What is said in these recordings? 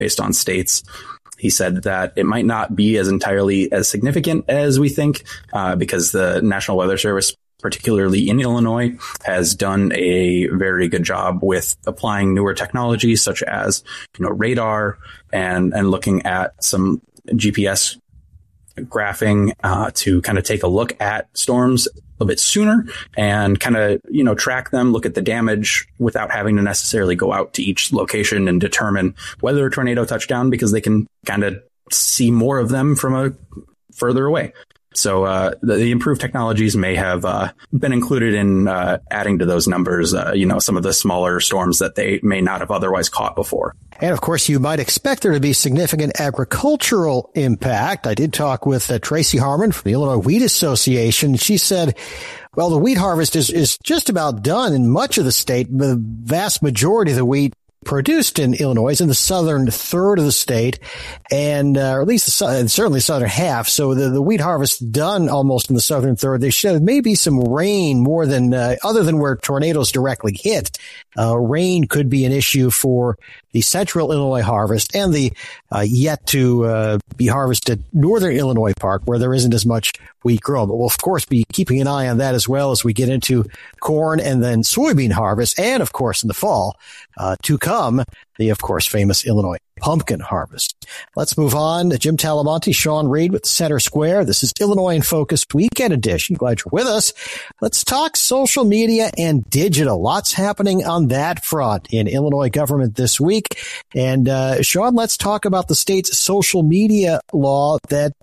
based on states. He said that it might not be as entirely as significant as we think, because the National Weather Service, particularly in Illinois, has done a very good job with applying newer technologies such as, radar and looking at some GPS graphing to kind of take a look at storms a bit sooner and kind of, track them, look at the damage without having to necessarily go out to each location and determine whether a tornado touched down, because they can kind of see more of them from a further away. So the improved technologies may have been included in adding to those numbers, some of the smaller storms that they may not have otherwise caught before. And, of course, you might expect there to be significant agricultural impact. I did talk with Tracy Harmon from the Illinois Wheat Association. She said, well, the wheat harvest is just about done in much of the state. The vast majority of the wheat produced in Illinois is in the southern third of the state, and or at least certainly the southern half. So the wheat harvest done almost in the southern third. They said maybe some rain more than other than where tornadoes directly hit. Rain could be an issue for the central Illinois harvest and the yet to be harvested northern Illinois part, where there isn't as much wheat grown. But we'll, of course, be keeping an eye on that as well as we get into corn and then soybean harvest. And, of course, in the fall to come, the, of course, famous Illinois pumpkin harvest. Let's move on to Jim Talamonte, Sean Reed with Center Square. This is Illinois in Focus Weekend Edition. Glad you're with us. Let's talk social media and digital. Lots happening on that front in Illinois government this week. And Sean, let's talk about the state's social media law that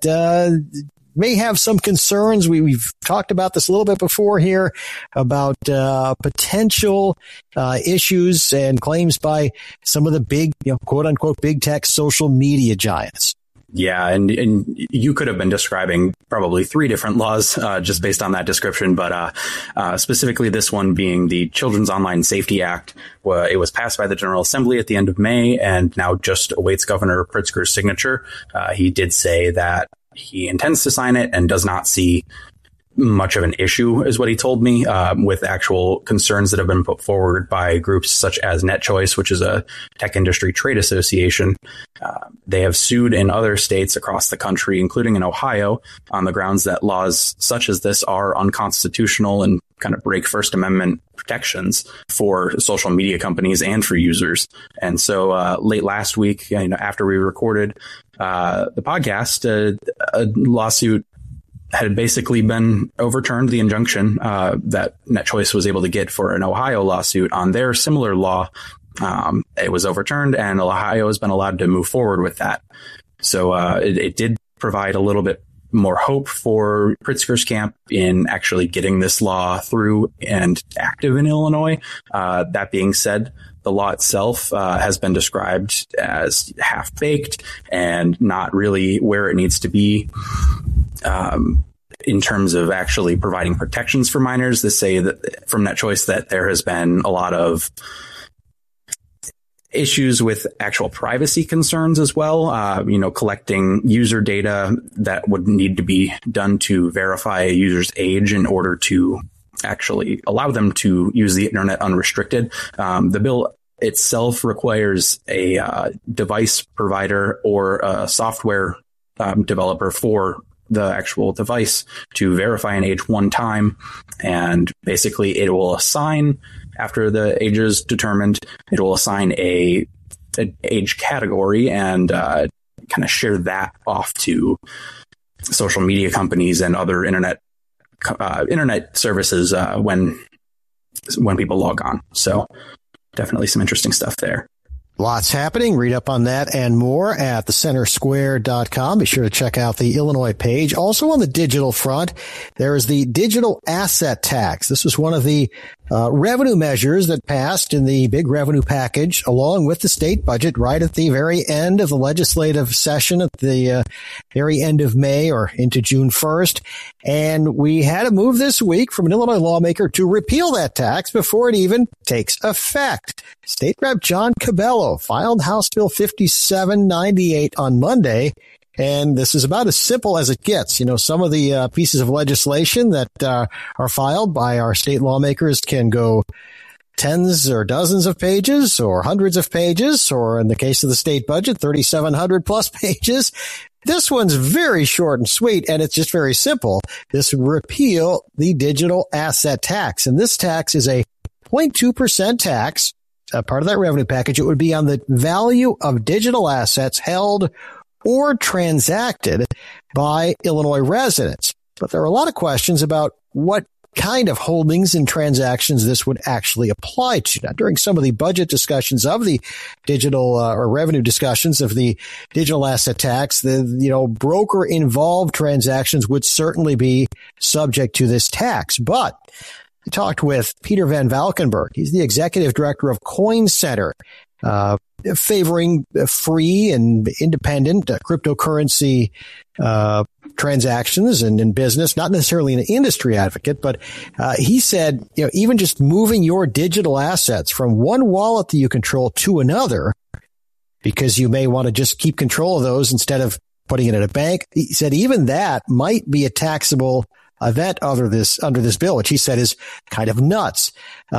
may have some concerns. We've talked about this a little bit before here about potential issues and claims by some of the big, quote unquote, big tech social media giants. Yeah, and you could have been describing probably 3 different laws just based on that description, but specifically this one being the Children's Online Safety Act. It was passed by the General Assembly at the end of May and now just awaits Governor Pritzker's signature. He did say that he intends to sign it and does not see much of an issue, is what he told me, with actual concerns that have been put forward by groups such as NetChoice, which is a tech industry trade association. They have sued in other states across the country, including in Ohio, on the grounds that laws such as this are unconstitutional and kind of break First Amendment protections for social media companies and for users. And so late last week, after we recorded the podcast, a lawsuit had basically been overturned, the injunction that NetChoice was able to get for an Ohio lawsuit on their similar law. It was overturned, and Ohio has been allowed to move forward with that. So it did provide a little bit more hope for Pritzker's camp in actually getting this law through and active in Illinois. That being said, the law itself has been described as half-baked and not really where it needs to be in terms of actually providing protections for minors. They say that from NetChoice that there has been a lot of issues with actual privacy concerns as well, collecting user data that would need to be done to verify a user's age in order to actually allow them to use the internet unrestricted. The bill itself requires a device provider or a software developer for the actual device to verify an age one time. And basically it will assign, after the age is determined, it will assign an age category and kind of share that off to social media companies and other internet services when people log on. So definitely some interesting stuff there. Lots happening. Read up on that and more at thecentersquare.com. Be sure to check out the Illinois page. Also on the digital front, there is the digital asset tax. This was one of the revenue measures that passed in the big revenue package along with the state budget right at the very end of the legislative session at the very end of May or into June 1st. And we had a move this week from an Illinois lawmaker to repeal that tax before it even takes effect. State Rep John Cabello filed House Bill 5798 on Monday. And this is about as simple as it gets. Some of the pieces of legislation that are filed by our state lawmakers can go tens or dozens of pages or hundreds of pages, or in the case of the state budget, 3,700 plus pages. This one's very short and sweet, and it's just very simple. This would repeal the digital asset tax. And this tax is a 0.2% tax, part of that revenue package. It would be on the value of digital assets held or transacted by Illinois residents. But there are a lot of questions about what kind of holdings and transactions this would actually apply to. Now, during some of the budget discussions of the digital or revenue discussions of the digital asset tax, the broker involved transactions would certainly be subject to this tax. But I talked with Peter Van Valkenburg. He's the executive director of Coin Center, favoring free and independent cryptocurrency transactions and in business, not necessarily an industry advocate, but he said, even just moving your digital assets from one wallet that you control to another, because you may want to just keep control of those instead of putting it in a bank. He said even that might be a taxable event under this bill, which he said is kind of nuts.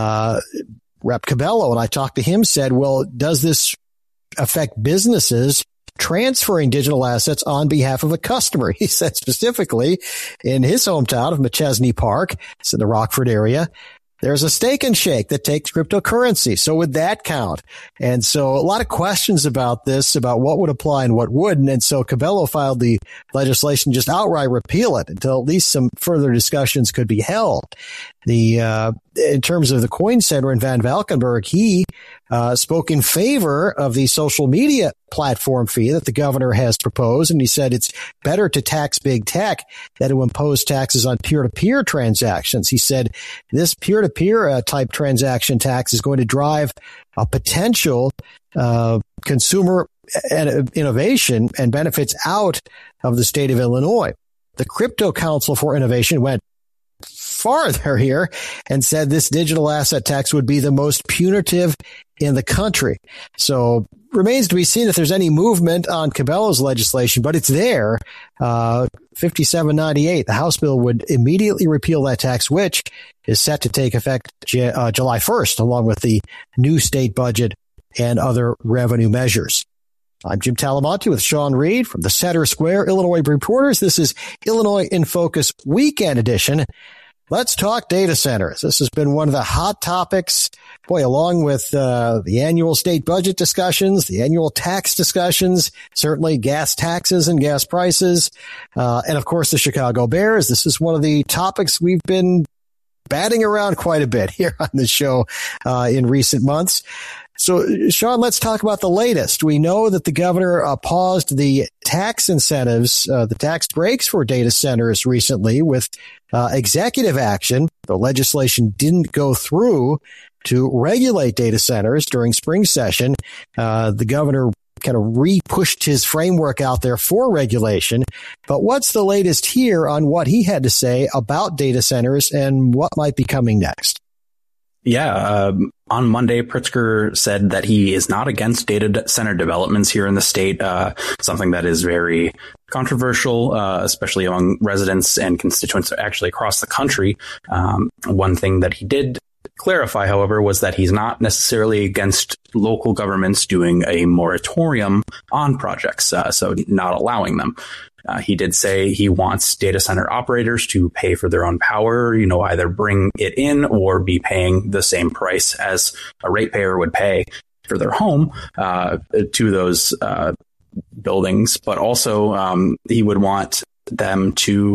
Rep. Cabello, and I talked to him, said, well, does this affect businesses transferring digital assets on behalf of a customer? He said specifically in his hometown of McChesney Park, it's in the Rockford area, there's a Steak and Shake that takes cryptocurrency. So would that count? And so a lot of questions about this, about what would apply and what wouldn't. And so Cabello filed the legislation just outright repeal it until at least some further discussions could be held. In terms of the Coin Center in Van Valkenburg, he spoke in favor of the social media platform fee that the governor has proposed. And he said it's better to tax big tech than to impose taxes on peer-to-peer transactions. He said this peer-to-peer type transaction tax is going to drive a potential consumer innovation and benefits out of the state of Illinois. The Crypto Council for Innovation went farther here and said this digital asset tax would be the most punitive in the country. So remains to be seen if there's any movement on Cabello's legislation, but it's there. 5798, the House bill would immediately repeal that tax, which is set to take effect July 1st, along with the new state budget and other revenue measures. I'm Jim Talamonte with Sean Reed from the Center Square Illinois Reporters. This is Illinois in Focus Weekend Edition. Let's talk data centers. This has been one of the hot topics, along with the annual state budget discussions, the annual tax discussions, certainly gas taxes and gas prices, and of course the Chicago Bears. This is one of the topics we've been batting around quite a bit here on the show in recent months. So, Sean, let's talk about the latest. We know that the governor paused the tax incentives, the tax breaks for data centers recently with executive action. The legislation didn't go through to regulate data centers during spring session. The governor kind of re-pushed his framework out there for regulation. But what's the latest here on what he had to say about data centers and what might be coming next? Yeah, on Monday, Pritzker said that he is not against data center developments here in the state, something that is very controversial, especially among residents and constituents actually across the country. One thing that he did clarify, however, was that he's not necessarily against local governments doing a moratorium on projects, so not allowing them. He did say he wants data center operators to pay for their own power, either bring it in or be paying the same price as a ratepayer would pay for their home to those buildings. But also he would want them to,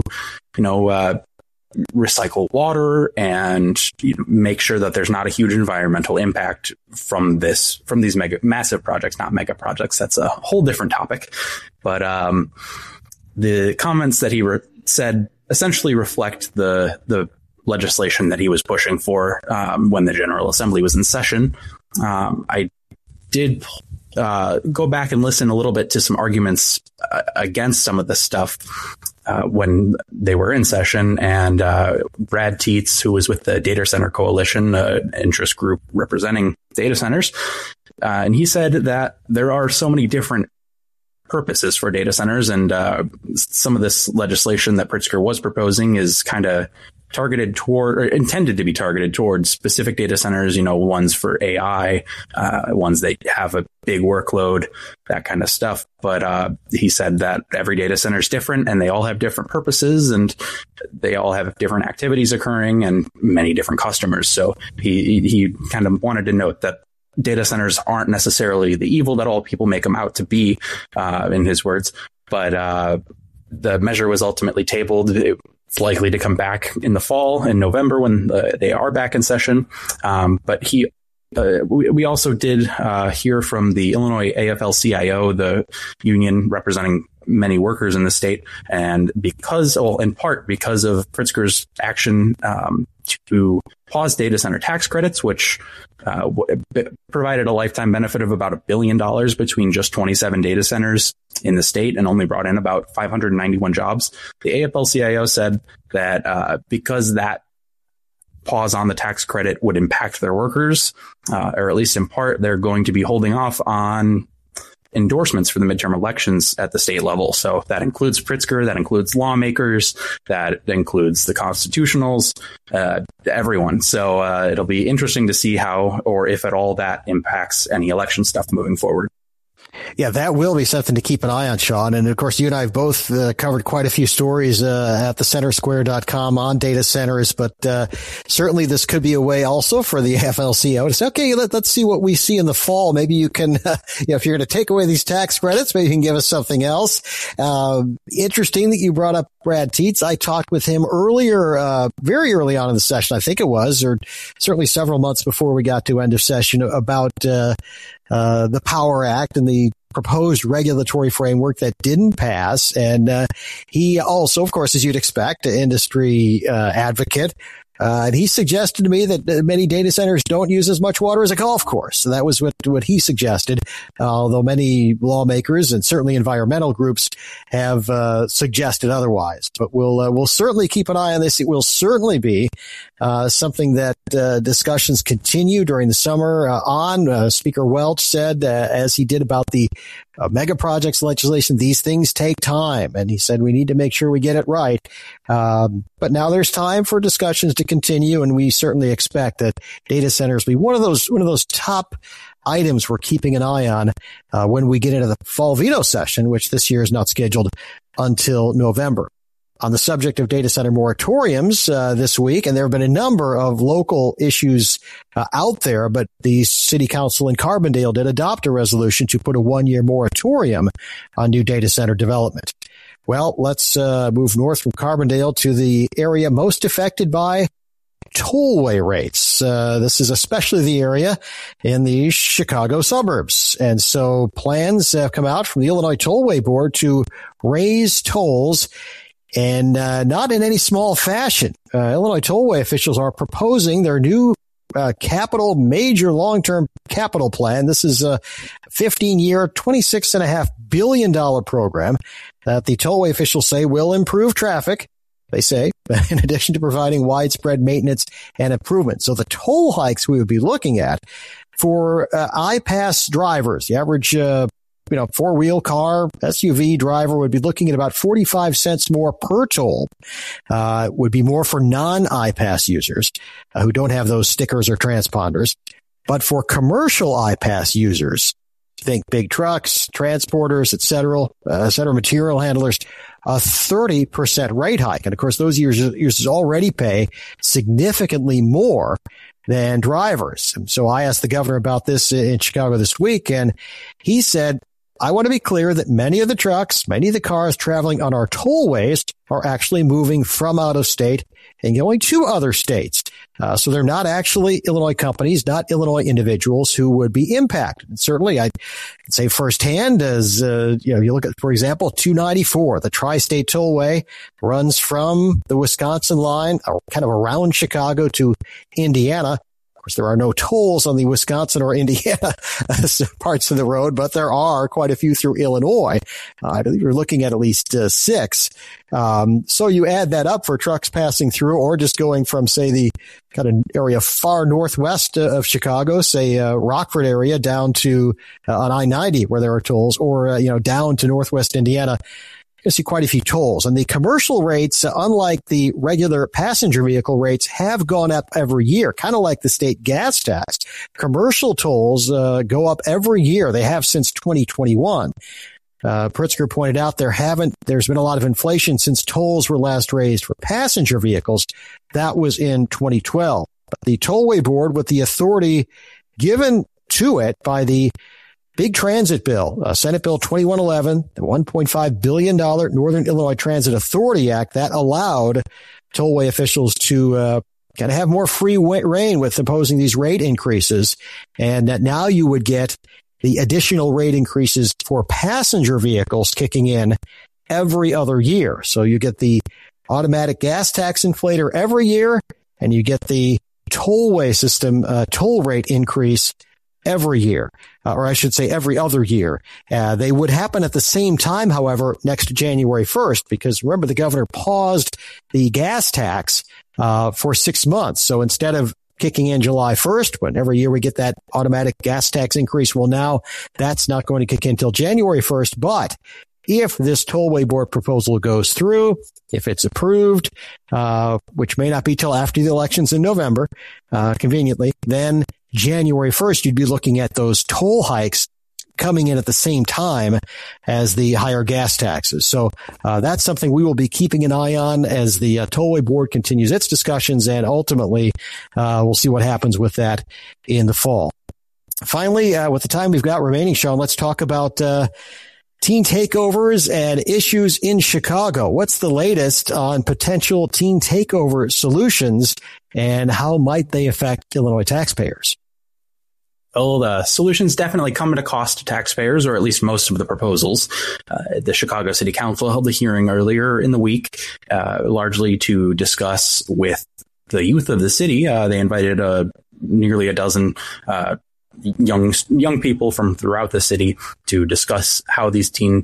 recycle water and make sure that there's not a huge environmental impact from these massive projects, not mega projects. That's a whole different topic. But the comments that he said essentially reflect the legislation that he was pushing for when the General Assembly was in session. I did go back and listen a little bit to some arguments against some of this stuff when they were in session. And Brad Tietz, who was with the Data Center Coalition, an interest group representing data centers, and he said that there are so many different purposes for data centers, and some of this legislation that Pritzker was proposing is kind of targeted toward, or intended to be targeted towards specific data centers, ones for AI, ones that have a big workload, that kind of stuff. But he said that every data center is different and they all have different purposes and they all have different activities occurring and many different customers. So he kind of wanted to note that data centers aren't necessarily the evil that all people make them out to be, in his words. But the measure was ultimately tabled. It's likely to come back in the fall, in November, when they are back in session. But we also did hear from the Illinois AFL-CIO, the union representing many workers in the state, and in part because of Pritzker's action to pause data center tax credits, which provided a lifetime benefit of about $1 billion between just 27 data centers in the state and only brought in about 591 jobs. The AFL-CIO said that because that pause on the tax credit would impact their workers, or at least in part, they're going to be holding off on endorsements for the midterm elections at the state level. So that includes Pritzker, that includes lawmakers, that includes the constitutionals, everyone. So it'll be interesting to see how, or if at all, that impacts any election stuff moving forward. Yeah, that will be something to keep an eye on, Sean. And of course, you and I have both covered quite a few stories at thecentersquare.com on data centers, but certainly this could be a way also for the AFL-CIO to say, okay, let's see what we see in the fall. Maybe you can, if you're going to take away these tax credits, maybe you can give us something else. Interesting that you brought up Brad Teets. I talked with him earlier, very early on in the session, I think it was, or certainly several months before we got to end of session, about the Power Act and the proposed regulatory framework that didn't pass. And he also, of course, as you'd expect, an industry advocate. And he suggested to me that many data centers don't use as much water as a golf course. So that was what he suggested, although many lawmakers and certainly environmental groups have suggested otherwise. But we'll certainly keep an eye on this. It will certainly be something that discussions continue during the summer on. Speaker Welch said, as he did about the mega projects legislation, these things take time. And he said we need to make sure we get it right. But now there's time for discussions to continue, and we certainly expect that data centers will be one of those top items we're keeping an eye on when we get into the fall veto session, which this year is not scheduled until November. On the subject of data center moratoriums this week, and there have been a number of local issues out there, but the city council in Carbondale did adopt a resolution to put a 1-year moratorium on new data center development. Well, let's move north from Carbondale to the area most affected by tollway rates. This is especially the area in the Chicago suburbs. And so plans have come out from the Illinois Tollway Board to raise tolls, and not in any small fashion. Illinois Tollway officials are proposing their new major long-term capital plan. This is a 15-year, $26.5 billion program that the tollway officials say will improve traffic, they say, in addition to providing widespread maintenance and improvement. So the toll hikes we would be looking at for I-Pass drivers, the average four-wheel car, SUV driver would be looking at about 45 cents more per toll. Would be more for non-I-Pass users who don't have those stickers or transponders. But for commercial I-Pass users, think big trucks, transporters, et cetera, material handlers, a 30% rate hike. And of course, those users already pay significantly more than drivers. And so I asked the governor about this in Chicago this week, and he said, I want to be clear that many of the trucks, many of the cars traveling on our tollways are actually moving from out of state and going to other states. So they're not actually Illinois companies, not Illinois individuals who would be impacted. And certainly I'd say firsthand as, you look at, for example, 294, the Tri-State Tollway runs from the Wisconsin line, kind of around Chicago to Indiana. Of course, there are no tolls on the Wisconsin or Indiana parts of the road, but there are quite a few through Illinois. I think you're looking at least 6. So you add that up for trucks passing through or just going from, say, the kind of area far northwest of Chicago, say Rockford area, down to on I-90 where there are tolls, or down to northwest Indiana. going to see quite a few tolls. And the commercial rates, unlike the regular passenger vehicle rates, have gone up every year, kind of like the state gas tax. Commercial tolls go up every year. They have since 2021. Pritzker pointed out there's been a lot of inflation since tolls were last raised for passenger vehicles. That was in 2012. But the Tollway Board, with the authority given to it by the big transit bill, Senate Bill 2111, the $1.5 billion Northern Illinois Transit Authority Act, that allowed tollway officials to kind of have more free rein with imposing these rate increases, and that now you would get the additional rate increases for passenger vehicles kicking in every other year. So you get the automatic gas tax inflator every year, and you get the tollway system toll rate increase every year, or I should say every other year. They would happen at the same time, however, next January 1st, because remember, the governor paused the gas tax for 6 months. So instead of kicking in July 1st, when every year we get that automatic gas tax increase, well, now that's not going to kick in until January 1st. But if this Tollway Board proposal goes through, if it's approved, which may not be till after the elections in November, conveniently, then January 1st, you'd be looking at those toll hikes coming in at the same time as the higher gas taxes. So that's something we will be keeping an eye on as the Tollway Board continues its discussions, and ultimately we'll see what happens with that in the fall. Finally, with the time we've got remaining, Sean, let's talk about teen takeovers and issues in Chicago. What's the latest on potential teen takeover solutions, and how might they affect Illinois taxpayers? Well, the solutions definitely come at a cost to taxpayers, or at least most of the proposals. The Chicago City Council held a hearing earlier in the week, largely to discuss with the youth of the city. They invited nearly a dozen young people from throughout the city to discuss how these trending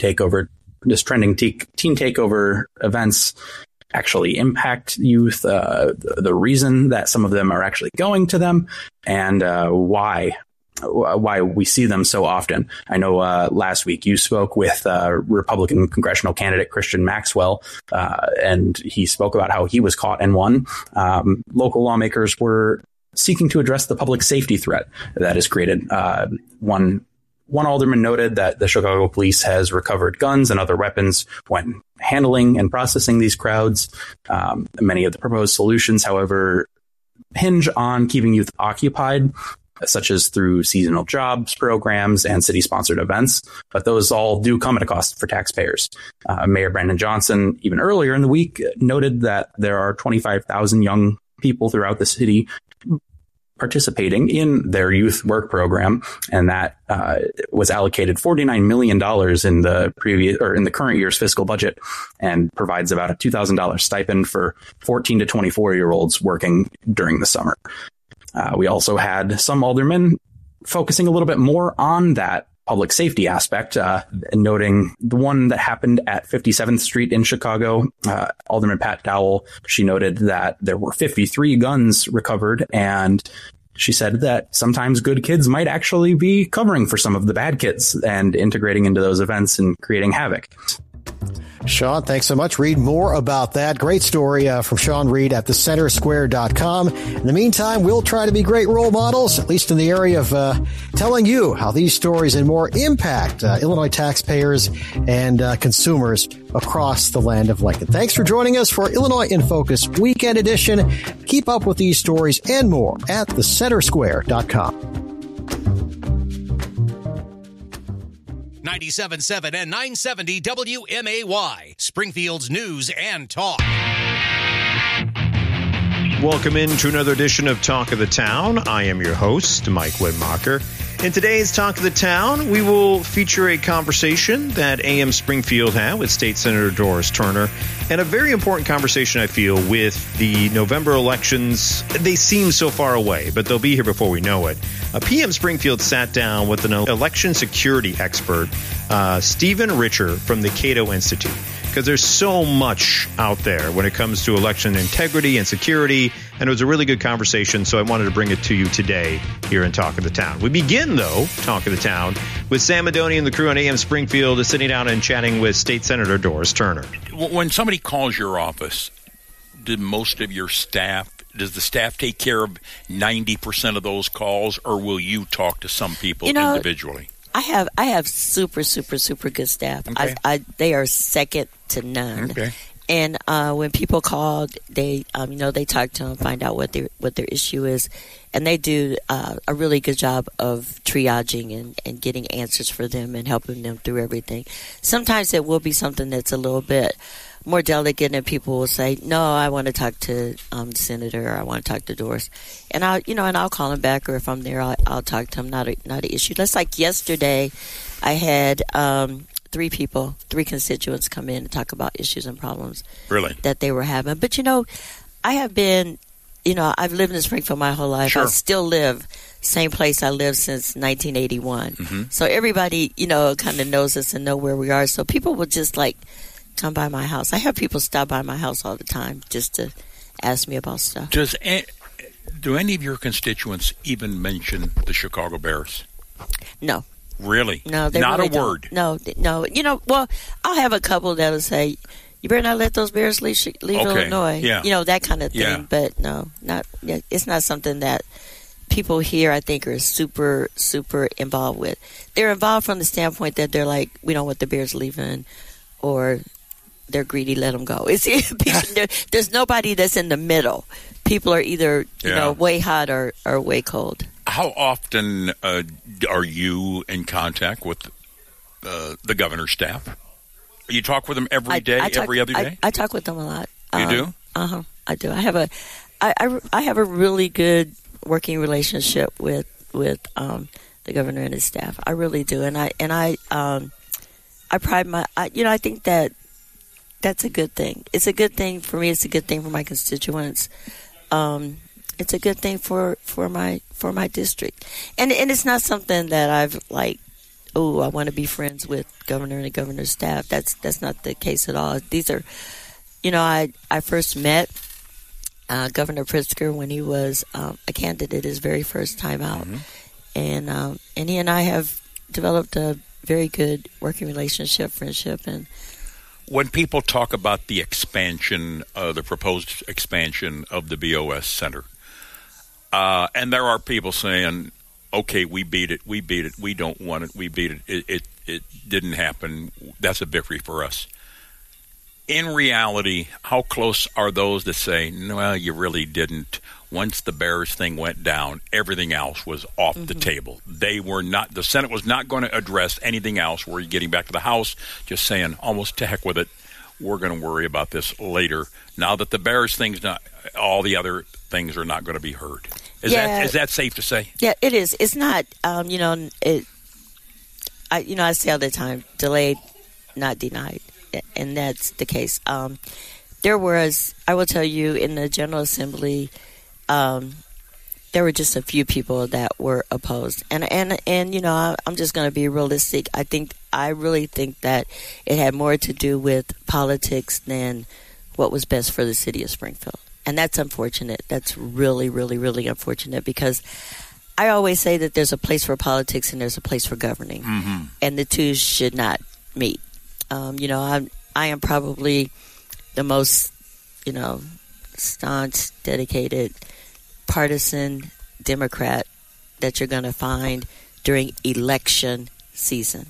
teen takeover events actually impact youth, the reason that some of them are actually going to them, and why we see them so often. I know last week you spoke with Republican congressional candidate Christian Maxwell, and he spoke about how he was caught in one. Local lawmakers were seeking to address the public safety threat that is created. One alderman noted that the Chicago police has recovered guns and other weapons when handling and processing these crowds. Many of the proposed solutions, however, hinge on keeping youth occupied, such as through seasonal jobs programs and city-sponsored events. But those all do come at a cost for taxpayers. Mayor Brandon Johnson, even earlier in the week, noted that there are 25,000 young people throughout the city participating in their youth work program, and that was allocated $49 million in the current year's fiscal budget, and provides about a $2,000 stipend for 14 to 24-year-olds working during the summer. We also had some aldermen focusing a little bit more on that public safety aspect, noting the one that happened at 57th Street in Chicago. Alderman Pat Dowell, she noted that there were 53 guns recovered, and she said that sometimes good kids might actually be covering for some of the bad kids and integrating into those events and creating havoc. Sean, thanks so much. Read more about that. Great story from Sean Reed at thecentersquare.com. In the meantime, we'll try to be great role models, at least in the area of telling you how these stories and more impact Illinois taxpayers and consumers across the land of Lincoln. Thanks for joining us for Illinois in Focus Weekend Edition. Keep up with these stories and more at thecentersquare.com. 97.7 and 970 WMAY, Springfield's news and talk. Welcome into another edition of Talk of the Town. I am your host, Mike Widmacher. In today's Talk of the Town, we will feature a conversation that AM Springfield had with State Senator Doris Turner, and a very important conversation, I feel, with the November elections. They seem so far away, but they'll be here before we know it. PM Springfield sat down with an election security expert, Stephen Richer from the Cato Institute. because there's so much out there when it comes to election integrity and security. And it was a really good conversation, so I wanted to bring it to you today here in Talk of the Town. We begin, though, Talk of the Town, with Sam Madoni and the crew on AM Springfield sitting down and chatting with State Senator Doris Turner. When somebody calls your office, does the staff take care of 90% of those calls, or will you talk to some people individually? I have super good staff. Okay. They are second to none. Okay. And when people call, they they talk to them, find out what their issue is, and they do a really good job of triaging and getting answers for them and helping them through everything. Sometimes it will be something that's a little bit more delicate, and people will say, "No, I want to talk to the senator, or I want to talk to Doris," and I'll call them back, or if I'm there, I'll talk to them. Not an issue. That's like yesterday, I had three constituents come in and talk about issues and problems that they were having. But I have been, I've lived in Springfield my whole life. Sure. I still live same place I lived since 1981. Mm-hmm. So everybody, kind of knows us and know where we are. So people will just come by my house. I have people stop by my house all the time just to ask me about stuff. Do any of your constituents even mention the Chicago Bears? No. Really? No, they not really a don't. word. No. Well, I'll have a couple that'll say, "You better not let those Bears leave Illinois." Yeah. That kind of thing. Yeah. But no, it's not something that people here, I think, are super involved with. They're involved from the standpoint that they're like, "We don't want the Bears leaving," or "They're greedy, let them go." There's nobody that's in the middle. People are either way hot or way cold. How often are you in contact with the governor's staff? You talk with them every other day? I talk with them a lot. You do? I do. I have a really good working relationship with the governor and his staff. I really do, and I pride I think that's a good thing. It's a good thing for me. It's a good thing for my constituents. It's a good thing for my district, and it's not something that I've I want to be friends with governor and the governor's staff. That's not the case at all. These are, I first met Governor Pritzker when he was a candidate his very first time out, and he and I have developed a very good working relationship, friendship, and. When people talk about the expansion, the proposed expansion of the BOS Center, and there are people saying, "Okay, we beat it. We don't want it. We beat it. It didn't happen. That's a victory for us." In reality, how close are those that say, "No, you really didn't"? Once the Bears thing went down, everything else was off the table. The Senate was not going to address anything else. We're getting back to the House, just saying, almost to heck with it. We're going to worry about this later. Now that the Bears thing's not, all the other things are not going to be heard. Is that safe to say? Yeah, it is. It's not, I say all the time, delayed, not denied. And that's the case. There was, I will tell you, in the General Assembly, there were just a few people that were opposed, and I'm just going to be realistic. I really think that it had more to do with politics than what was best for the city of Springfield, and that's unfortunate. That's really, really, really unfortunate, because I always say that there's a place for politics and there's a place for governing, and the two should not meet. I am probably the most, staunch, dedicated, partisan Democrat that you're going to find during election season.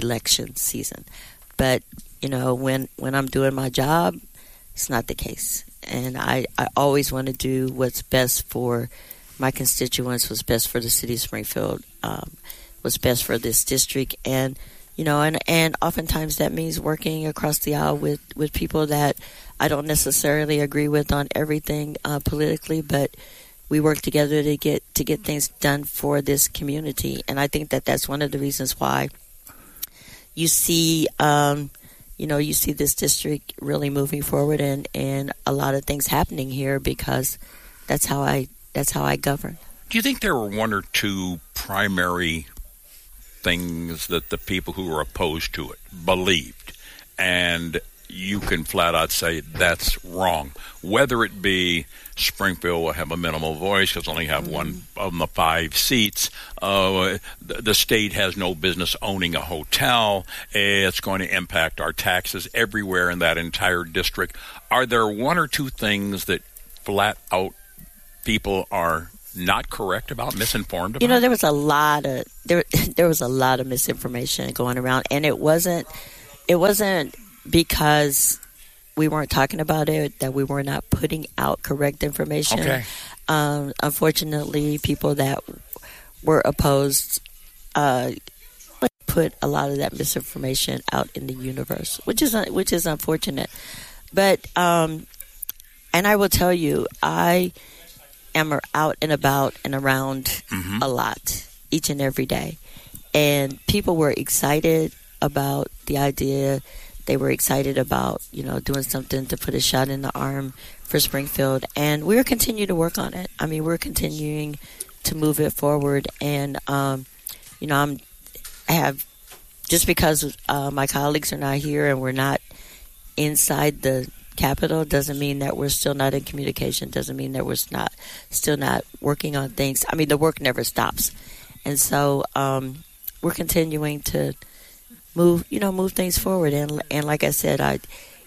But, when I'm doing my job, it's not the case. And I always want to do what's best for my constituents, what's best for the city of Springfield, what's best for this district. And, and oftentimes that means working across the aisle with people that I don't necessarily agree with on everything politically, but we work together to get things done for this community. And I think that that's one of the reasons why you see, you see this district really moving forward and a lot of things happening here, because that's how I govern. Do you think there were one or two primary things that the people who were opposed to it believed? And you can flat out say that's wrong. Whether it be Springfield will have a minimal voice because only have one of the 5 seats. The state has no business owning a hotel. It's going to impact our taxes everywhere in that entire district. Are there one or two things that flat out people are not correct about, misinformed about? You know, there was a lot of there was a lot of misinformation going around, and it wasn't because we weren't talking about it that we were not putting out correct information. Okay. Unfortunately, people that were opposed put a lot of that misinformation out in the universe, which is unfortunate. But and I will tell you, I am out and about and around a lot each and every day, and people were excited about the idea. They were excited about, doing something to put a shot in the arm for Springfield, and we're continuing to work on it. I mean, we're continuing to move it forward, and just because my colleagues are not here and we're not inside the Capitol doesn't mean that we're still not in communication. Doesn't mean that we're still not working on things. I mean, the work never stops, and so we're continuing to move things forward. And like I said,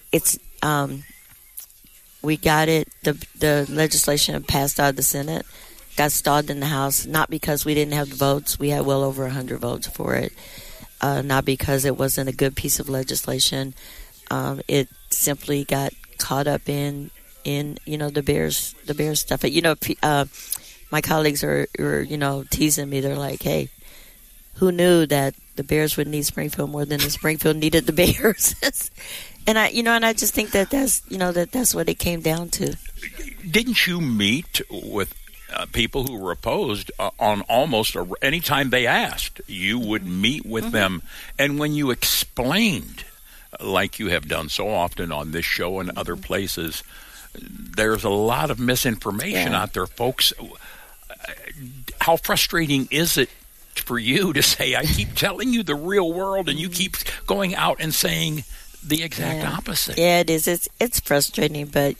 we got it. The legislation passed out of the Senate, got stalled in the House, not because we didn't have the votes. We had well over 100 votes for it. Not because it wasn't a good piece of legislation. It simply got caught up in the Bears stuff. My colleagues are teasing me. They're like, "Hey, who knew that the Bears would need Springfield more than the Springfield needed the Bears?" And I just think that that's what it came down to. Didn't you meet with people who were opposed on almost any time they asked? You would meet with them, and when you explained, like you have done so often on this show and other places, there's a lot of misinformation out there, folks. How frustrating is it for you to say, I keep telling you the real world, and you keep going out and saying the exact opposite? Yeah, it is. It's frustrating, but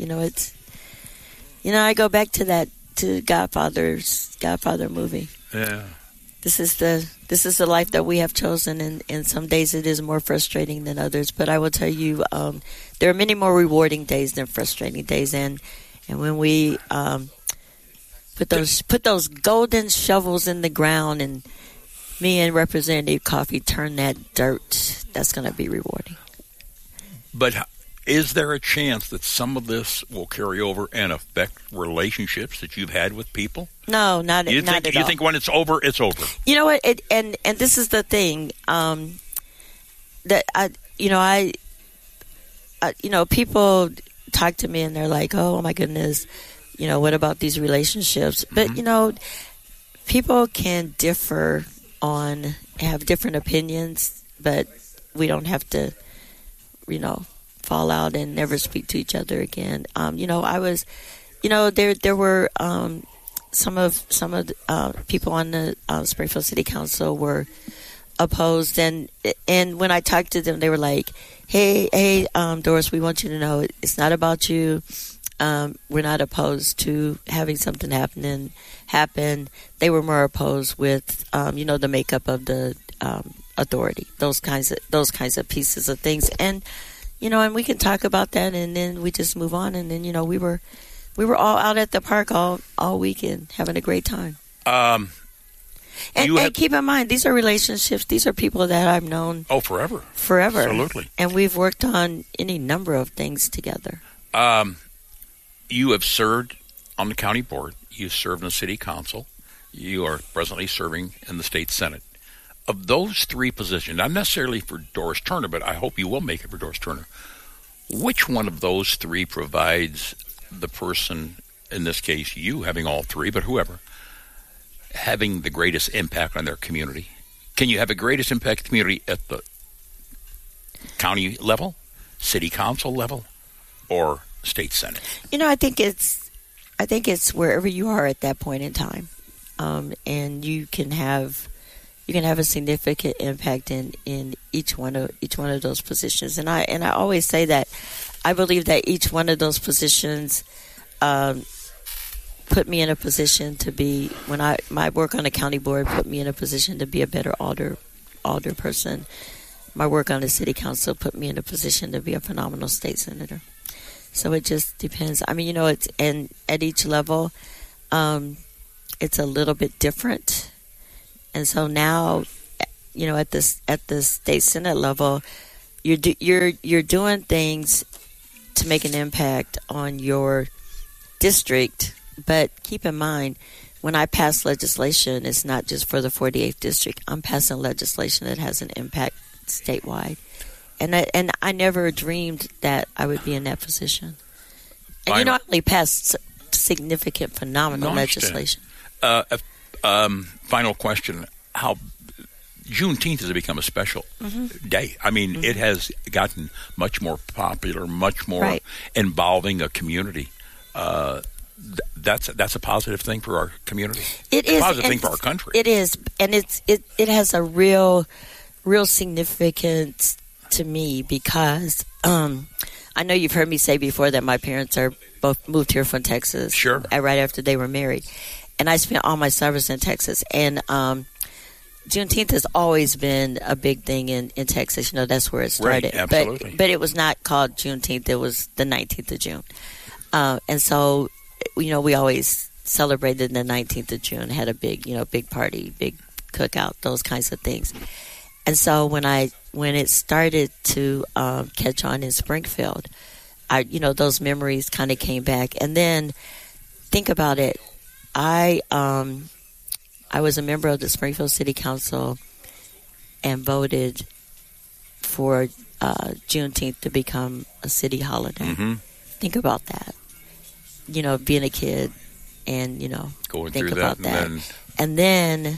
I go back to Godfather movie. Yeah. This is the life that we have chosen, and some days it is more frustrating than others. But I will tell you, there are many more rewarding days than frustrating days, and when we put those golden shovels in the ground, and me and Representative Coffey turn that dirt, that's going to be rewarding. But is there a chance that some of this will carry over and affect relationships that you've had with people? No, not at all. You think when it's over, it's over? You know what? And this is the thing that people talk to me and they're like, "Oh my goodness, what about these relationships?" But people can differ have different opinions, but we don't have to, fall out and never speak to each other again. I was, there were some of the people on the Springfield City Council were opposed, and when I talked to them, they were like, "Hey, Doris, we want you to know it's not about you. We're not opposed to having something happen." They were more opposed with, the makeup of the authority, those kinds of pieces of things, and and we can talk about that, and then we just move on, and then we were all out at the park all weekend having a great time. And keep in mind, these are relationships. These are people that I've known. Oh, forever. Absolutely. And we've worked on any number of things together. You have served on the county board. You've served in the city council. You are presently serving in the state senate. Of those three positions, not necessarily for Doris Turner, but I hope you will make it for Doris Turner, which one of those three provides the person, in this case you having all three, but whoever, having the greatest impact on their community? Can you have the greatest impact on the community at the county level, city council level, or state senate? I think it's wherever you are at that point in time, and you can have a significant impact in each one of those positions. And I always say that I believe that each one of those positions put me in a position to be, my work on the county board put me in a position to be a better alder person. My work on the city council put me in a position to be a phenomenal state senator. So it just depends. I mean, it's at each level, it's a little bit different. And so now, at the state senate level, you're doing things to make an impact on your district. But keep in mind, when I pass legislation, it's not just for the 48th district. I'm passing legislation that has an impact statewide. And I never dreamed that I would be in that position. And I only passed significant, phenomenal legislation. Final question. How Juneteenth has become a special day. I mean, it has gotten much more popular, much more involving a community. That's a positive thing for our community. It is a positive thing for our country. It is, and it has a real significance to me because I know you've heard me say before that my parents are both moved here from Texas. Sure. Right after they were married, and I spent all my service in Texas. And Juneteenth has always been a big thing in Texas. That's where it started. Right, absolutely. But it was not called Juneteenth. It was the 19th of June. And so, we always celebrated the 19th of June, had a big party, big cookout, those kinds of things. And so when it started to catch on in Springfield, those memories kind of came back. And then think about it. I was a member of the Springfield City Council and voted for Juneteenth to become a city holiday. Mm-hmm. Think about that. Being a kid and, going think through about that. And then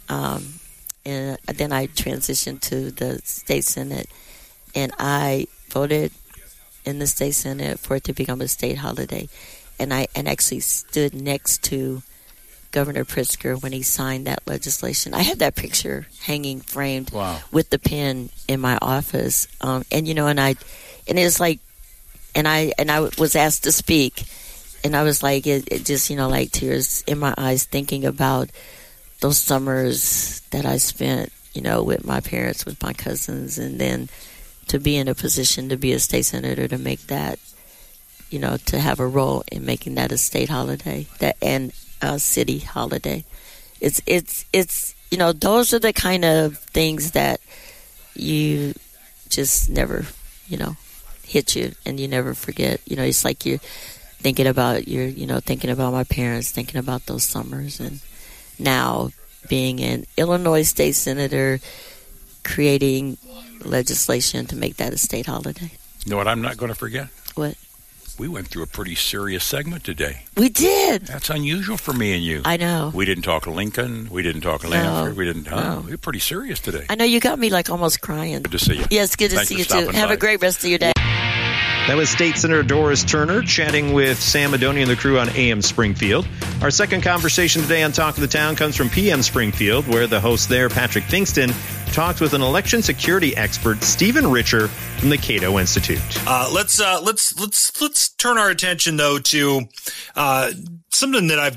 I transitioned to the state senate, and I voted in the state senate for it to become a state holiday. And I actually stood next to Governor Pritzker when he signed that legislation. I have that picture hanging framed with the pen in my office. And it was like, and I was asked to speak. And I was like, it just, like tears in my eyes thinking about those summers that I spent, with my parents, with my cousins, and then to be in a position to be a state senator, to make that, to have a role in making that a state holiday, and a city holiday. It's those are the kind of things that you just never, hit you and you never forget. It's like you're thinking about thinking about my parents, thinking about those summers, and now being an Illinois state senator, creating legislation to make that a state holiday. You know what I'm not going to forget? What? We went through a pretty serious segment today. We did. That's unusual for me and you. I know. We didn't talk Lincoln. We didn't talk Lanford. We didn't. We were pretty serious today. I know, you got me like almost crying. Good to see you. Yes, good to see you too. Have a great rest of your day. That was State Senator Doris Turner chatting with Sam Madoni and the crew on AM Springfield. Our second conversation today on Talk of the Town comes from PM Springfield, where the host there, Patrick Pinkston, talked with an election security expert, Stephen Richer, from the Cato Institute. Let's turn our attention though to something that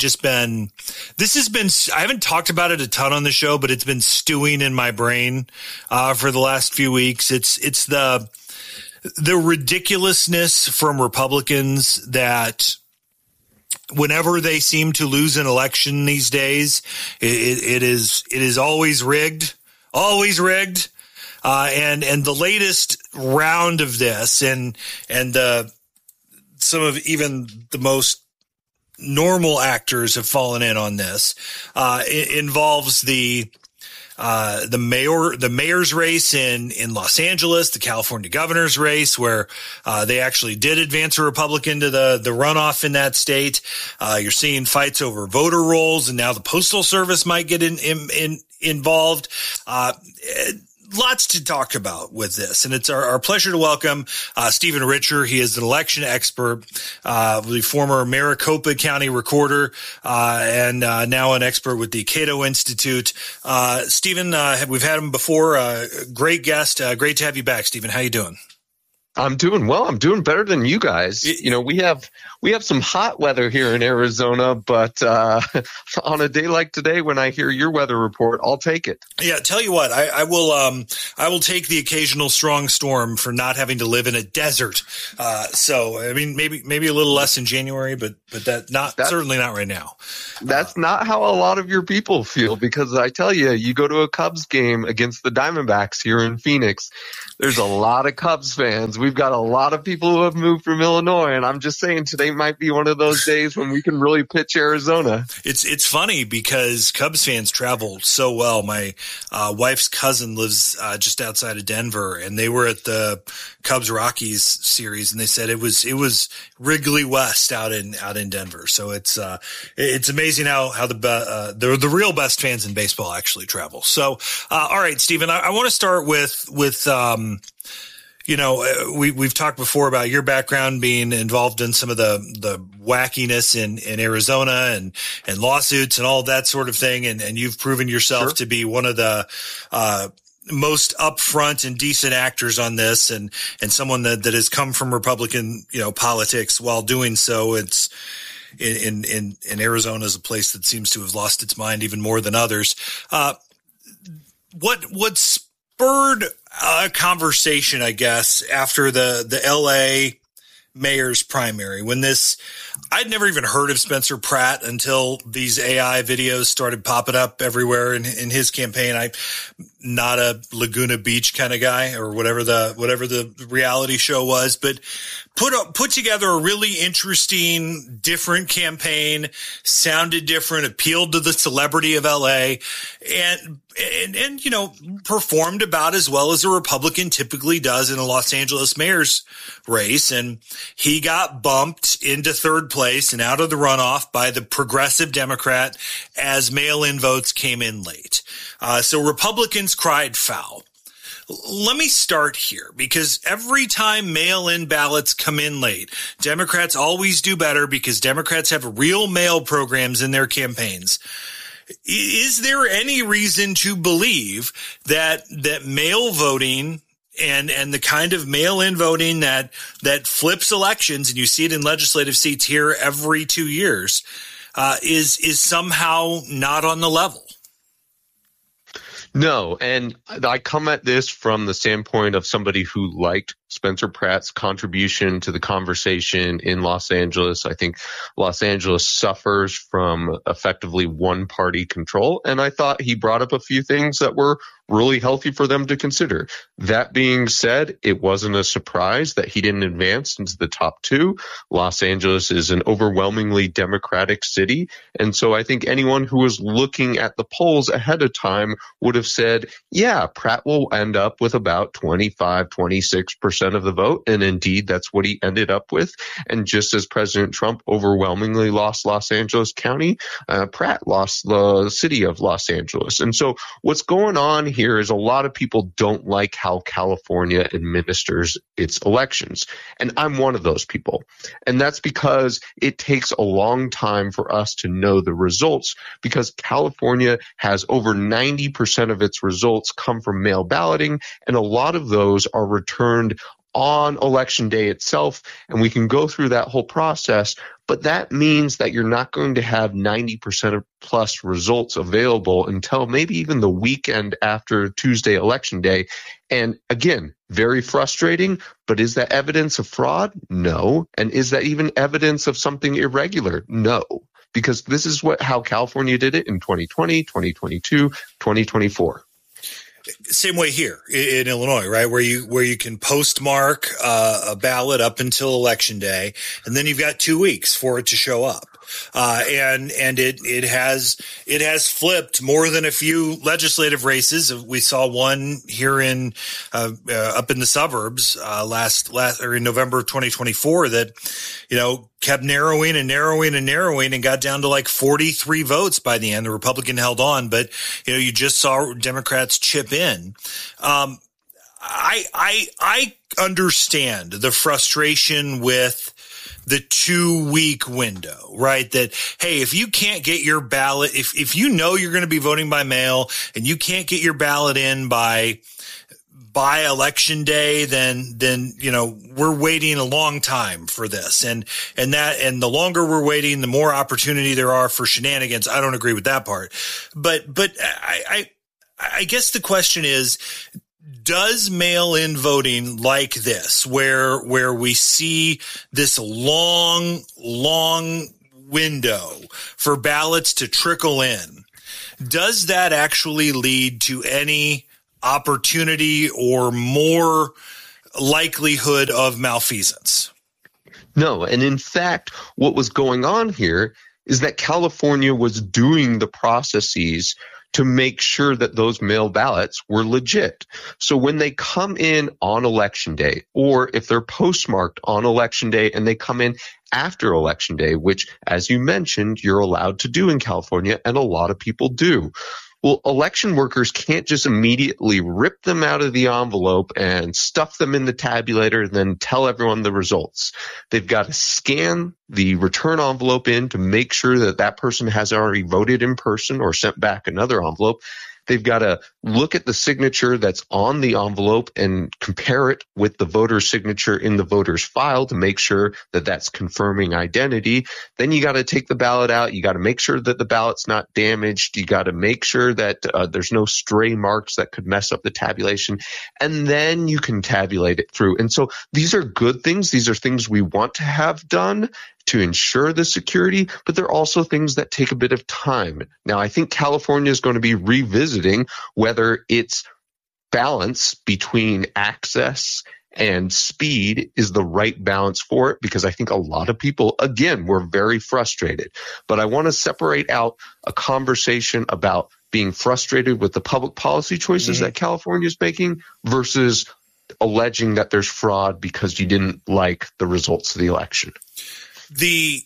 I haven't talked about it a ton on the show, but it's been stewing in my brain for the last few weeks. It's the ridiculousness from Republicans that whenever they seem to lose an election these days, it is always rigged. And the latest round of this and some of even the most normal actors have fallen in on this. It involves the mayor's race in Los Angeles, the California governor's race, where they actually did advance a Republican to the runoff in that state. You're seeing fights over voter rolls, and now the Postal Service might get involved. Lots to talk about with this, and it's our pleasure to welcome Stephen Richer. He is an election expert, the former Maricopa County recorder, and now an expert with the Cato Institute. Stephen, we've had him before. Great guest. Great to have you back, Stephen. How you doing? I'm doing well. I'm doing better than you guys. We have some hot weather here in Arizona, but on a day like today, when I hear your weather report, I'll take it. Yeah, tell you what, I will take the occasional strong storm for not having to live in a desert. So I mean, maybe a little less in January, but that's certainly not right now. That's not how a lot of your people feel, because I tell you, you go to a Cubs game against the Diamondbacks here in Phoenix. There's a lot of Cubs fans. We've got a lot of people who have moved from Illinois, and I'm just saying today might be one of those days when we can really pitch Arizona. It's funny because Cubs fans travel so well. My wife's cousin lives just outside of Denver, and they were at the Cubs Rockies series, and they said it was Wrigley West out in Denver. So it's amazing how the real best fans in baseball actually travel. So all right, Stephen, I want to start with we've talked before about your background being involved in some of the wackiness in Arizona and lawsuits and all that sort of thing. And you've proven yourself to be one of the, most upfront and decent actors on this and someone that has come from Republican, politics while doing so. It's in Arizona is a place that seems to have lost its mind even more than others. What spurred a conversation, I guess, after the LA mayor's primary when I'd never even heard of Spencer Pratt until these AI videos started popping up everywhere in his campaign. I'm not a Laguna Beach kind of guy or whatever the reality show was, but put together a really interesting, different campaign, sounded different, appealed to the celebrity of LA and performed about as well as a Republican typically does in a Los Angeles mayor's race. And he got bumped into third place and out of the runoff by the progressive Democrat as mail-in votes came in late. So Republicans cried foul. Let me start here because every time mail-in ballots come in late, Democrats always do better because Democrats have real mail programs in their campaigns. Is there any reason to believe that mail voting and the kind of mail-in voting that flips elections, and you see it in legislative seats here every 2 years, is somehow not on the level? No, and I come at this from the standpoint of somebody who liked Spencer Pratt's contribution to the conversation in Los Angeles. I think Los Angeles suffers from effectively one-party control, and I thought he brought up a few things that were really healthy for them to consider. That being said, it wasn't a surprise that he didn't advance into the top two. Los Angeles is an overwhelmingly Democratic city, and so I think anyone who was looking at the polls ahead of time would have said, yeah, Pratt will end up with about 25-26% of the vote, and indeed that's what he ended up with. And just as President Trump overwhelmingly lost Los Angeles County, Pratt lost the city of Los Angeles. And so what's going on here is a lot of people don't like how California administers its elections. And I'm one of those people. And that's because it takes a long time for us to know the results, because California has over 90% of its results come from mail balloting, and a lot of those are returned on election day itself, and we can go through that whole process, but that means that you're not going to have 90% plus results available until maybe even the weekend after Tuesday election day. And again, very frustrating, but is that evidence of fraud? No. And is that even evidence of something irregular? No. Because this is how California did it in 2020, 2022, 2024. Same way here in Illinois, right? Where you can postmark a ballot up until election day, and then you've got 2 weeks for it to show up. And it has flipped more than a few legislative races. We saw one here in up in the suburbs last or in November of 2024 that kept narrowing and got down to like 43 votes by the end. The Republican held on, but you just saw Democrats chip in. I understand the frustration with the 2 week window, right? That, hey, if you can't get your ballot, if you're going to be voting by mail and you can't get your ballot in by by election day, then we're waiting a long time for this. And the longer we're waiting, the more opportunity there are for shenanigans. I don't agree with that part. But I guess the question is, does mail-in voting like this, where we see this long window for ballots to trickle in, does that actually lead to any opportunity or more likelihood of malfeasance? No. And in fact, what was going on here is that California was doing the processes to make sure that those mail ballots were legit. So when they come in on election day, or if they're postmarked on election day and they come in after election day, which, as you mentioned, you're allowed to do in California, and a lot of people do. Well, election workers can't just immediately rip them out of the envelope and stuff them in the tabulator and then tell everyone the results. They've got to scan the return envelope in to make sure that that person has already voted in person or sent back another envelope. They've got to look at the signature that's on the envelope and compare it with the voter's signature in the voter's file to make sure that that's confirming identity. Then you got to take the ballot out. You got to make sure that the ballot's not damaged. You got to make sure that there's no stray marks that could mess up the tabulation. And then you can tabulate it through. And so these are good things. These are things we want to have done to ensure the security, but they're also things that take a bit of time. Now, I think California is going to be revisiting whether its balance between access and speed is the right balance for it, because I think a lot of people, again, were very frustrated. But I want to separate out a conversation about being frustrated with the public policy choices that California is making versus alleging that there's fraud because you didn't like the results of the election. The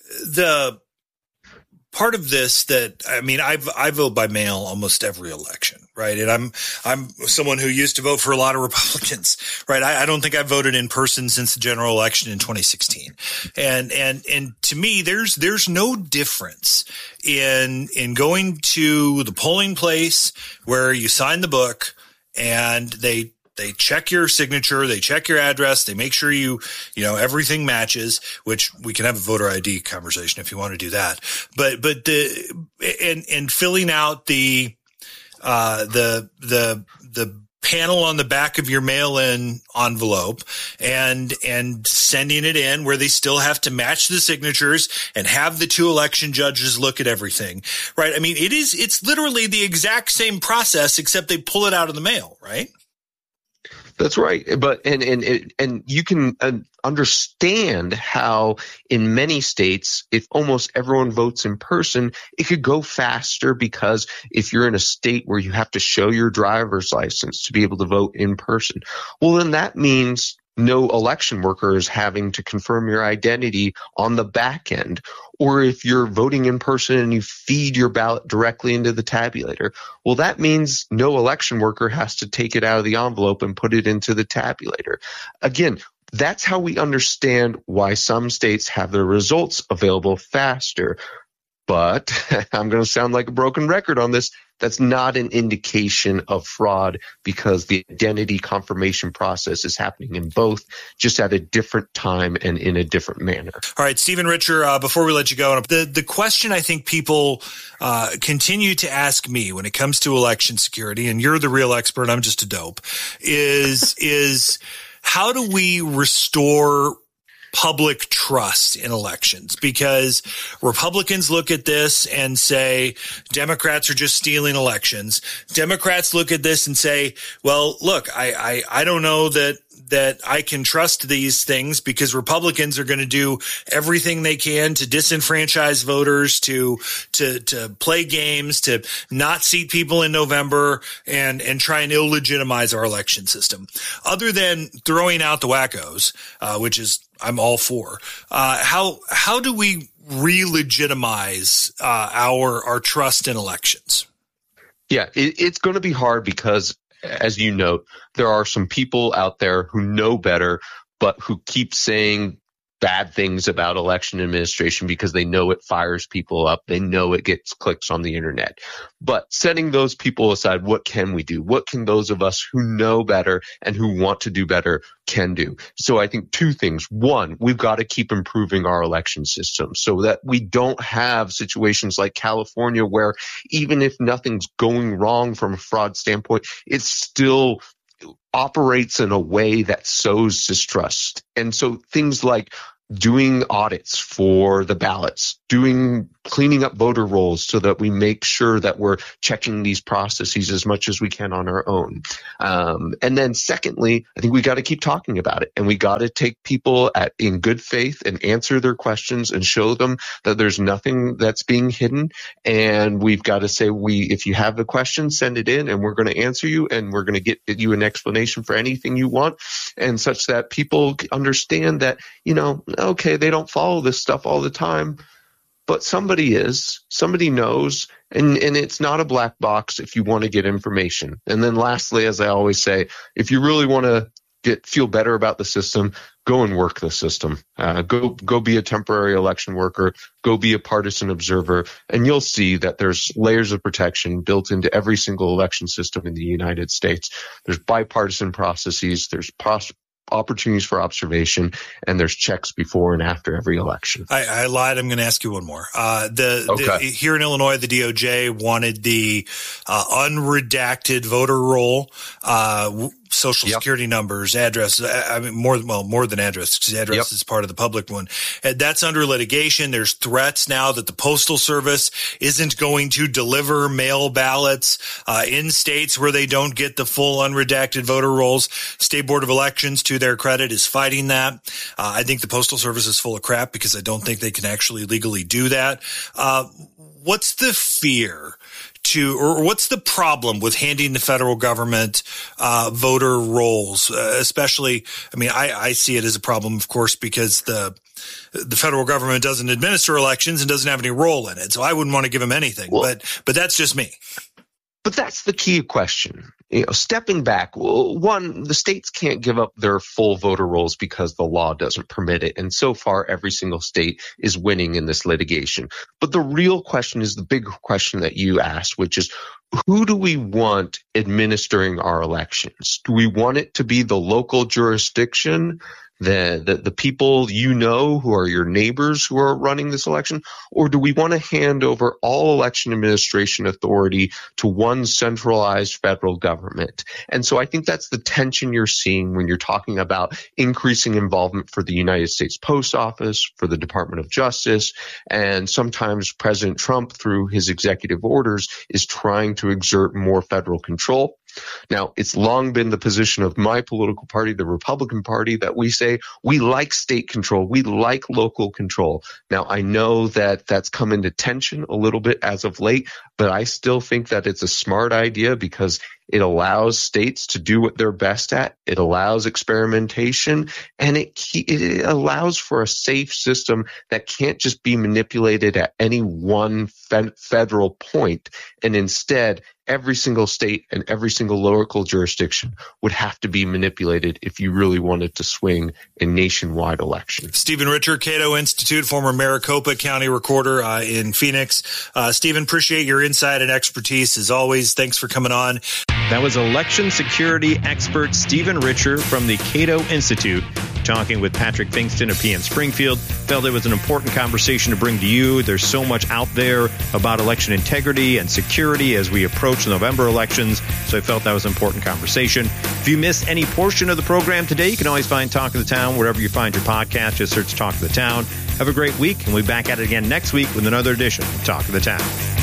part of this that, I mean, I vote by mail almost every election, right? And I'm someone who used to vote for a lot of Republicans, right? I don't think I voted in person since the general election in 2016. And to me, there's no difference in going to the polling place where you sign the book and they check your signature, they check your address, they make sure you everything matches, which we can have a voter ID conversation if you want to do that. But and filling out the panel on the back of your mail-in envelope and sending it in where they still have to match the signatures and have the two election judges look at everything, right? I mean, it's literally the exact same process, except they pull it out of the mail, right? That's right. But and you can understand how in many states, if almost everyone votes in person, it could go faster, because if you're in a state where you have to show your driver's license to be able to vote in person, well, then that means no election worker is having to confirm your identity on the back end. Or if you're voting in person and you feed your ballot directly into the tabulator, well, that means no election worker has to take it out of the envelope and put it into the tabulator. Again, that's how we understand why some states have their results available faster. But I'm going to sound like a broken record on this. That's not an indication of fraud, because the identity confirmation process is happening in both, just at a different time and in a different manner. All right, Stephen Richer, before we let you go, the question I think people continue to ask me when it comes to election security, and you're the real expert, I'm just a dope, is how do we restore public trust in elections? Because Republicans look at this and say Democrats are just stealing elections. Democrats look at this and say, well, look, I don't know that I can trust these things, because Republicans are going to do everything they can to disenfranchise voters, to play games, to not seat people in November and try and illegitimize our election system. Other than throwing out the wackos, which is I'm all for, how do we re-legitimize our trust in elections? Yeah, it's going to be hard because, as you note, there are some people out there who know better, but who keep saying bad things about election administration because they know it fires people up. They know it gets clicks on the internet. But setting those people aside, what can we do? What can those of us who know better and who want to do better can do? So I think two things. One, we've got to keep improving our election system so that we don't have situations like California where even if nothing's going wrong from a fraud standpoint, it still operates in a way that sows distrust. And so things like doing audits for the ballots, cleaning up voter rolls so that we make sure that we're checking these processes as much as we can on our own. And then secondly, I think we got to keep talking about it, and we got to take people in good faith and answer their questions and show them that there's nothing that's being hidden. And we've got to say, if you have a question, send it in and we're going to answer you, and we're going to get you an explanation for anything you want, and such that people understand that, okay, they don't follow this stuff all the time, but somebody knows, and it's not a black box if you want to get information. And then lastly, as I always say, if you really want to feel better about the system, go and work the system. Go be a temporary election worker, go be a partisan observer, and you'll see that there's layers of protection built into every single election system in the United States. There's bipartisan processes, there's opportunities for observation, and there's checks before and after every election. I lied. I'm going to ask you one more. Here in Illinois, the DOJ wanted the unredacted voter roll, social security numbers, address. I mean, more than address, because address is part of the public one. And that's under litigation. There's threats now that the Postal Service isn't going to deliver mail ballots in states where they don't get the full unredacted voter rolls. State Board of Elections, to their credit, is fighting that. I think the Postal Service is full of crap because I don't think they can actually legally do that. What's the fear or what's the problem with handing the federal government voter rolls? Especially, I mean, I see it as a problem, of course, because the federal government doesn't administer elections and doesn't have any role in it. So I wouldn't want to give them anything. Well, but that's just me. But that's the key question. Stepping back, one, the states can't give up their full voter rolls because the law doesn't permit it. And so far, every single state is winning in this litigation. But the real question is the big question that you asked, which is, who do we want administering our elections? Do we want it to be the local jurisdiction, the people who are your neighbors who are running this election, or do we want to hand over all election administration authority to one centralized federal government? And so I think that's the tension you're seeing when you're talking about increasing involvement for the United States Post Office, for the Department of Justice, and sometimes President Trump, through his executive orders, is trying to exert more federal control. Now, it's long been the position of my political party, the Republican Party, that we say we like state control, we like local control. Now, I know that that's come into tension a little bit as of late, but I still think that it's a smart idea because it allows states to do what they're best at. It allows experimentation, and it allows for a safe system that can't just be manipulated at any one federal point. And instead, every single state and every single local jurisdiction would have to be manipulated if you really wanted to swing a nationwide election. Stephen Richer, Cato Institute, former Maricopa County Recorder in Phoenix. Stephen, appreciate your insight and expertise as always. Thanks for coming on. That was election security expert Stephen Richer from the Cato Institute talking with Patrick Fingston of PM Springfield. Felt it was an important conversation to bring to you. There's so much out there about election integrity and security as we approach the November elections, so I felt that was an important conversation. If you missed any portion of the program today, you can always find Talk of the Town wherever you find your podcast. Just search Talk of the Town. Have a great week, and we'll be back at it again next week with another edition of Talk of the Town.